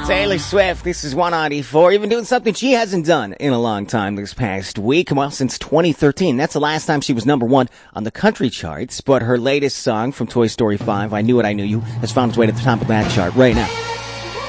Taylor Swift, this is 194. Even doing something she hasn't done in a long time this past week. Well, since 2013. That's the last time she was number one on the country charts. But her latest song from Toy Story 5, I Knew It, I Knew You, has found its way to the top of that chart right now.